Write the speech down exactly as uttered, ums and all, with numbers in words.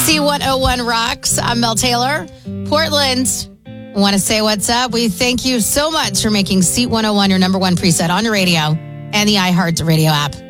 C one oh one rocks. I'm Mel Taylor. Portland, want to say what's up? We thank you so much for making C one oh one your number one preset on your radio and the iHeart Radio app.